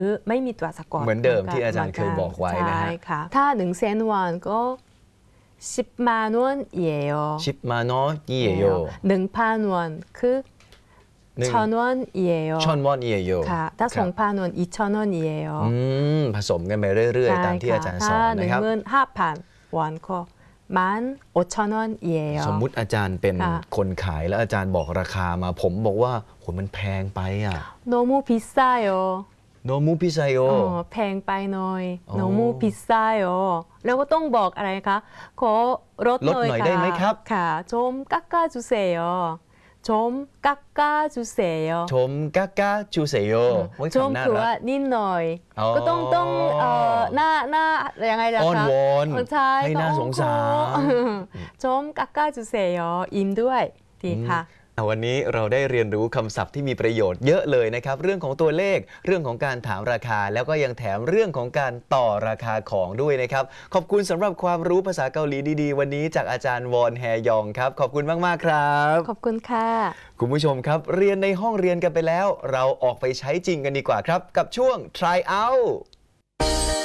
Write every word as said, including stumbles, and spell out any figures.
ไม่มีตัวสะกดเหมือนเดิมที่อาจารย์เคยบอกไว้นะฮะถ้าหนึ่งแสนวอนก็สิบมานวนเอียสิบมานวนเอียหนึ่งพันวอนคือชอนวอนเอียชอนวอนเอียค่ะถ้าสองพันวอนอีชอนวอนเอียผสมกันไปเรื่อยๆตามที่อาจารย์สอนนะครับหนึ่งหมื่นห้าพันวอนก็มันโอชอนวอนเอียสมมุติอาจารย์เป็นคนขายแล้วอาจารย์บอกราคามาผมบอกว่าโหมันแพงไปอ่ะโนมูพิซซ่าโยโนมูพิซซ่าโยแพงไปหน่อยโนมูพิซซ่าโยแล้วก็ต้องบอกอะไรคะขอลดหน่อยได้ไหมครับค่ะชมกักกาจูเซโยชมกักกาจูเซโยชมกักกาจูเซโยชมคือว่านิดหน่อยก็ต้องต้องเอ่อหน้าหน้ายังไงล่ะคะอ้อนวอนให้น่าสงสารชมกักกาจูเซโยอิ่มด้วยดีค่ะวันนี้เราได้เรียนรู้คำศัพท์ที่มีประโยชน์เยอะเลยนะครับเรื่องของตัวเลขเรื่องของการถามราคาแล้วก็ยังแถมเรื่องของการต่อราคาของด้วยนะครับขอบคุณสำหรับความรู้ภาษาเกาหลีดีๆวันนี้จากอาจารย์วอนแฮยองครับขอบคุณมากๆครับขอบคุณค่ะคุณผู้ชมครับเรียนในห้องเรียนกันไปแล้วเราออกไปใช้จริงกันดีกว่าครับกับช่วง try out